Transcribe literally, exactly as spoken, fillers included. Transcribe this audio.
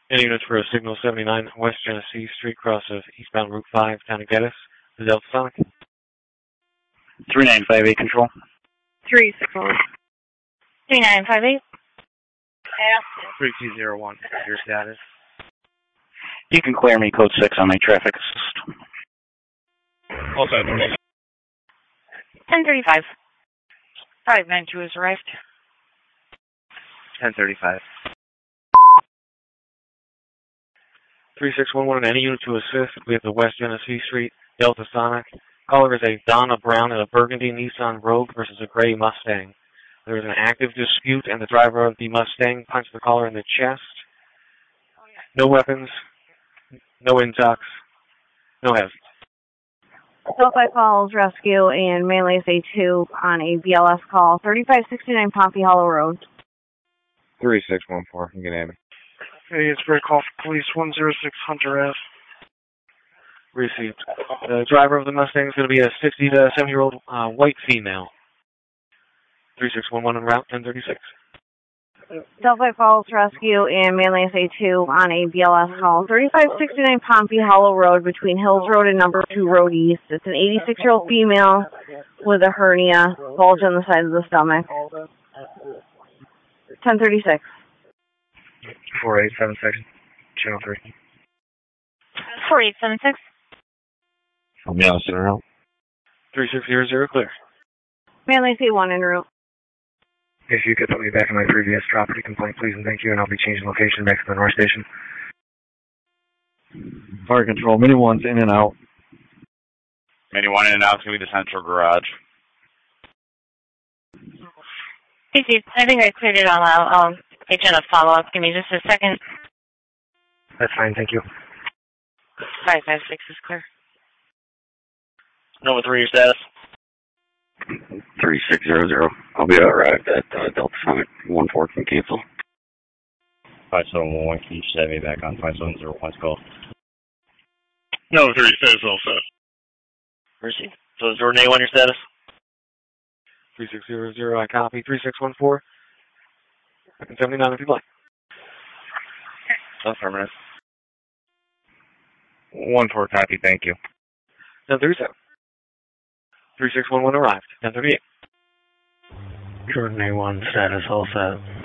Any units for a Signal seventy-nine West Genesee Street, cross of eastbound Route five, town of Geddes, the Delta Sonic. three nine five eight control. three six one. three nine five eight. three two zero one, your status. You can clear me code six on my traffic assist. Also, ten thirty-five. five nine two has arrived. ten thirty-five. three six one one, any unit to assist. We have the West Genesee Street, Delta Sonic. Caller is a Donna Brown in a burgundy Nissan Rogue versus a gray Mustang. There is an active dispute, and the driver of the Mustang punched the caller in the chest. No weapons, no intox, no hazards. Delphi calls rescue and melee S A two on a B L S call, thirty-five sixty-nine Pompey Hollow Road. three six one four, you can have it. Hey, it's Ray Call for Police, one zero six Hunter Ave. Received. The driver of the Mustang is going to be a sixty to seventy year old uh, white female. three six one one en route, ten thirty-six. Delphi Falls Rescue and Manly S A two on a B L S call, thirty-five sixty-nine Pompey Hollow Road between Hills Road and Number two Road East. It's an eighty-six year old female with a hernia, bulge on the side of the stomach. ten thirty-six. four eight seven six, channel three. four eight seven six. I'll be honest in a row. three six zero zero, clear. Manly S A one en route. If you could put me back in my previous property complaint, please and thank you, and I'll be changing location back to the North Station. Fire control, mini one's in and out. Mini one in and out is going to be the central garage. C C, I think I cleared it all out. I'll get you a follow-up. Give me just a second. That's fine, thank you. five five six is clear. Number three, your status? three six zero zero. I'll be arrived at uh, Delta Sonic. one four can cancel. five seven one one, can you set me back on five seven zero points call? Number three, status all set. Mercy. So is Jordan A one your status? three six zero zero, I copy. three six one four. seventy-nine if you'd like. Affirmative. one four copy, thank you. ten thirty-seven. three six one one arrived. ten thirty-eight. Jordan A one, status all set.